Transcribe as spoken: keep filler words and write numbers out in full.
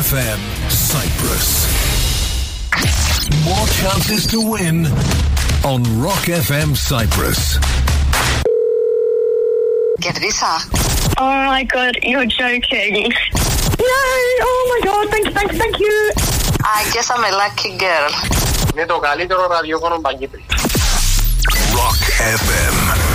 F M Cyprus. More chances to win on Rock F M Cyprus. Κερδίσα. Oh my god, you're joking. Yay! Oh my god, thank you, thank you, thank you. I guess I'm a lucky girl. Είναι το καλύτερο ραδιόφωνο παγκύπρι. Rock F M.